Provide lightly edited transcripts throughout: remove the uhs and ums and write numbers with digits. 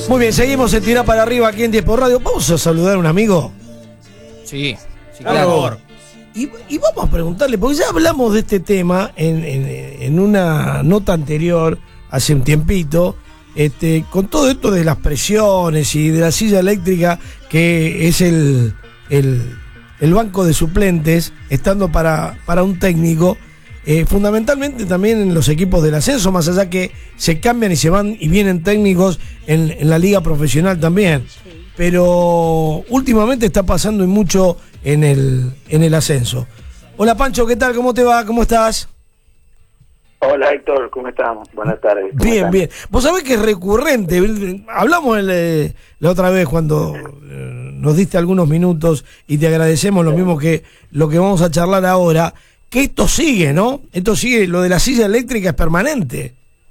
Muy bien, seguimos en Tirá para Arriba aquí en Tiempo Radio. Vamos a saludar a un amigo. Sí, claro. Y vamos a preguntarle, porque ya hablamos de este tema en una nota anterior, hace un tiempito, con todo esto de las presiones y de la silla eléctrica, que es el banco de suplentes, estando para un técnico, fundamentalmente también en los equipos del ascenso, más allá que se cambian y se van y vienen técnicos en la liga profesional también. Pero últimamente está pasando y mucho en el ascenso. Hola Pancho, ¿qué tal? ¿Cómo te va? ¿Cómo estás? Hola Héctor, ¿cómo estamos? Buenas tardes. Bien, bien. Vos sabés que es recurrente. Hablamos la otra vez cuando nos diste algunos minutos y te agradecemos lo mismo que lo que vamos a charlar ahora, que esto sigue, ¿no? Esto sigue, lo de la silla eléctrica es permanente.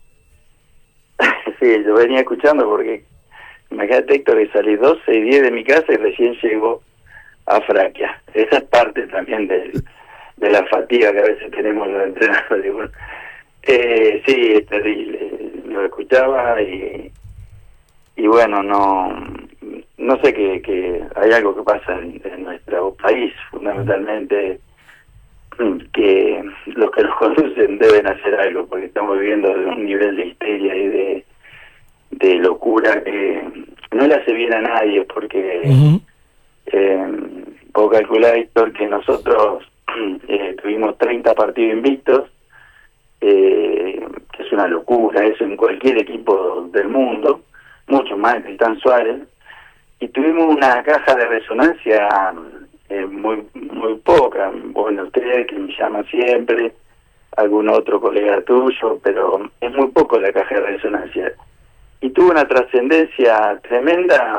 Sí, yo venía escuchando porque imagínate Héctor que salí 12:10 de mi casa y recién llego a Fraquia. Esa es parte también de la fatiga que a veces tenemos los entrenadores. Bueno, sí, es terrible. Lo escuchaba y bueno, no sé que hay algo que pasa en nuestro país, fundamentalmente, que los que nos conducen deben hacer algo, porque estamos viviendo de un nivel de histeria y de locura que no le hace bien a nadie, porque puedo calcular, Héctor, que nosotros tuvimos 30 partidos invictos, que es una locura eso en cualquier equipo del mundo, mucho más en Tristán Suárez, y tuvimos una caja de resonancia muy poca. Bueno, ustedes que me llaman siempre, algún otro colega tuyo, pero es muy poco la caja de resonancia. Y tuvo una trascendencia tremenda,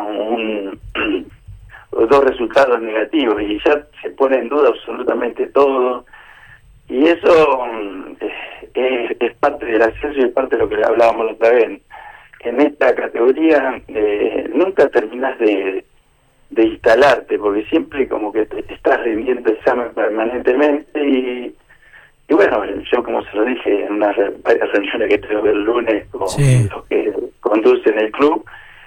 dos resultados negativos, y ya se pone en duda absolutamente todo. Y eso es parte del ascenso y es parte de lo que hablábamos la otra vez. En esta categoría nunca terminas de instalarte, porque siempre como que te estás rindiendo examen permanentemente y bueno, yo como se lo dije en varias reuniones que tuve el lunes con los que conducen el club,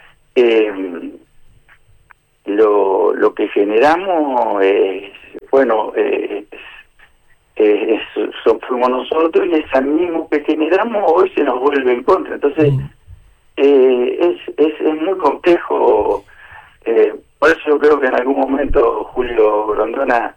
lo que generamos fuimos nosotros, y ese mismo que generamos hoy se nos vuelve en contra. Entonces es muy complejo. Por eso yo creo que en algún momento Julio Grondona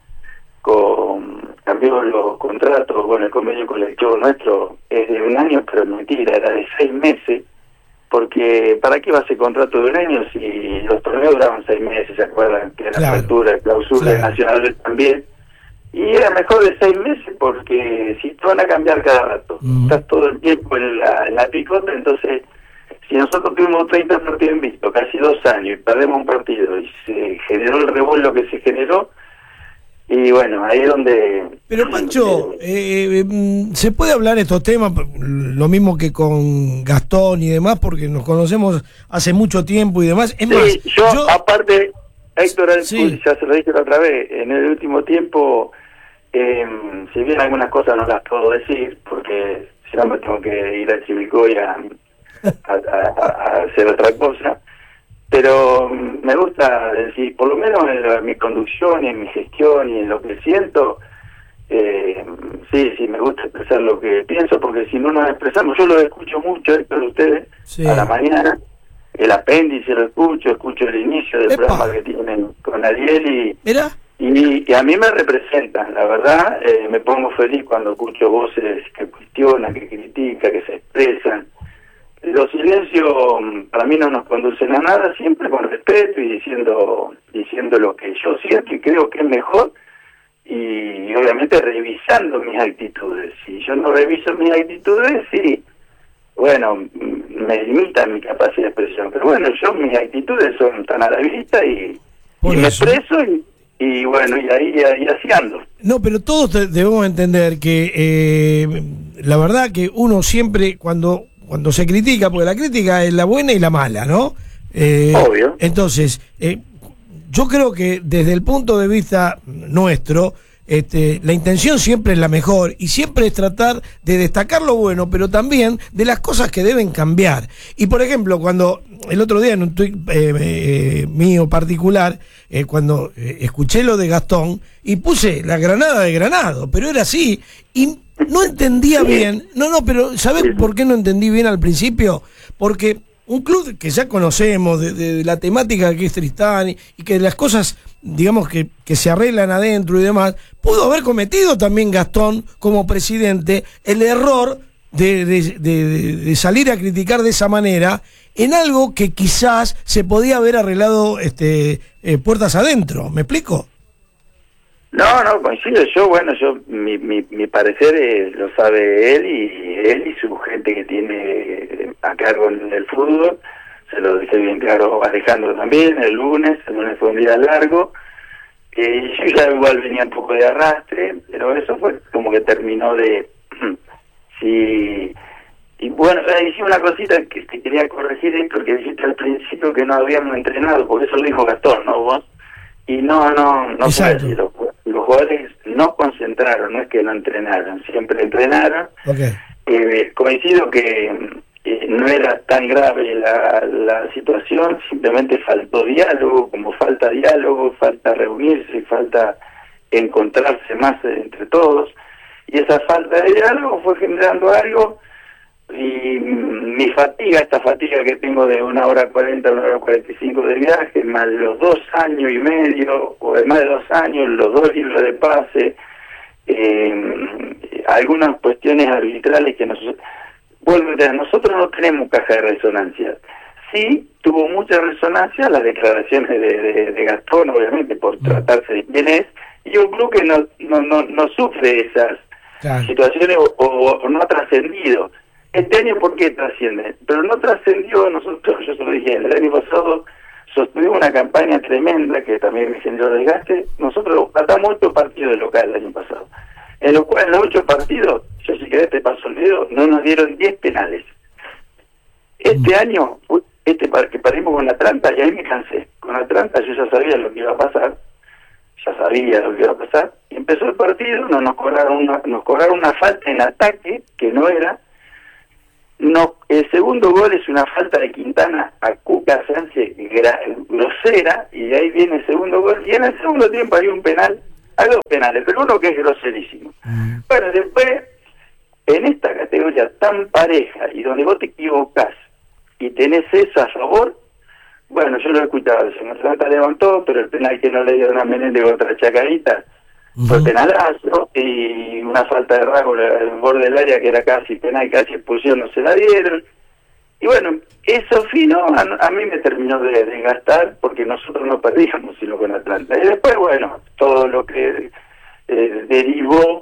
cambió los contratos. Bueno, el convenio colectivo nuestro es de 1 año, pero mentira, era de 6 meses, porque ¿para qué va a ser contrato de 1 año si los torneos duraban 6 meses? ¿Se acuerdan? Que era apertura, clausura, nacional también. Y era mejor de 6 meses, porque si te van a cambiar cada rato, estás todo el tiempo en la picota. Entonces, si nosotros tuvimos 30 partidos invictos, casi 2 años, y perdemos un partido, y se generó el revuelo que se generó, y bueno, ahí es donde... Pero Pancho, ¿se puede hablar de estos temas? Lo mismo que con Gastón y demás, porque nos conocemos hace mucho tiempo y demás. Es más, yo aparte, Héctor, ya se lo dije la otra vez, en el último tiempo, si bien algunas cosas no las puedo decir, porque si no me tengo que ir al Chivilcoy a hacer otra cosa, pero me gusta decir, por lo menos en mi conducción y en mi gestión y en lo que siento, sí, me gusta expresar lo que pienso, porque si no nos expresamos, yo lo escucho mucho, Héctor, ustedes, a la mañana, el apéndice lo escucho el inicio del programa que tienen con Ariel y a mí me representan, la verdad. Me pongo feliz cuando escucho voces que cuestionan, que critican, que se expresan. Los silencios para mí no nos conducen a nada, siempre con respeto y diciendo lo que yo siento y creo que es mejor, y obviamente revisando mis actitudes. Si yo no reviso mis actitudes, sí, bueno, me limita mi capacidad de expresión, pero bueno, mis actitudes son tan a la vista y me expreso y bueno, y ahí así ando. No, pero todos debemos entender que la verdad que uno siempre cuando se critica, porque la crítica es la buena y la mala, ¿no? Obvio. Entonces, yo creo que desde el punto de vista nuestro, la intención siempre es la mejor y siempre es tratar de destacar lo bueno, pero también de las cosas que deben cambiar. Y por ejemplo, cuando el otro día en un tuit mío particular, cuando escuché lo de Gastón y puse la granada de Granado, pero era así, y no entendía bien, pero ¿sabés por qué no entendí bien al principio? Porque un club que ya conocemos de la temática que es Tristán y que las cosas, digamos, que se arreglan adentro y demás, pudo haber cometido también Gastón como presidente el error de salir a criticar de esa manera en algo que quizás se podía haber arreglado puertas adentro. ¿Me explico? No, coincido. Mi parecer lo sabe él y su gente que tiene a cargo en el fútbol. Se lo dije bien claro a Alejandro también, el lunes fue un día largo. Yo ya igual venía un poco de arrastre, pero eso fue como que terminó de... sí. Y bueno, hice una cosita que quería corregir esto, que dijiste al principio que no habíamos entrenado, porque eso lo dijo Gastón, ¿no vos? Y no fue así. Los jugadores no concentraron, no es que no entrenaron, siempre entrenaron. Okay. Coincido que no era tan grave la situación, simplemente faltó diálogo, como falta diálogo, falta reunirse, falta encontrarse más entre todos, y esa falta de diálogo fue generando algo. Y mi fatiga, esta fatiga que tengo de 1 hora 40, 1 hora 45 de viaje, más los 2 años y medio, o más de 2 años, los 2 libros de pase, algunas cuestiones arbitrales que nosotros no tenemos caja de resonancia. Sí, tuvo mucha resonancia las declaraciones de Gastón, obviamente, por tratarse de quién es, y un club que no sufre esas situaciones o no ha trascendido. Este año, ¿por qué trasciende? Pero no trascendió, yo se lo dije, el año pasado sostuvimos una campaña tremenda que también me generó desgaste. Nosotros tratamos 8 partidos de local el año pasado, en los cuales en los 8 partidos, yo si querés te paso el video, no nos dieron 10 penales. Este año, que perdimos con Atlanta, y ahí me cansé. Con Atlanta yo ya sabía lo que iba a pasar, y empezó el partido, nos cobraron una falta en ataque, que no era. No, el segundo gol es una falta de Quintana a Cuca Sánchez grosera, y ahí viene el segundo gol, y en el segundo tiempo hay un penal, hay 2 penales, pero uno que es groserísimo. Bueno, después, en esta categoría tan pareja, y donde vos te equivocás, y tenés eso a favor, bueno, yo lo he escuchado, el señor Santa levantó, pero el penal que no le dieron a Menéndez contra Chacarita, fue penalazo, y una falta de rasgo en el borde del área que era casi penal, casi expulsión, no se la dieron. Y bueno, eso fino a mí me terminó de desgastar, porque nosotros no perdíamos sino con Atlanta. Y después, bueno, todo lo que derivó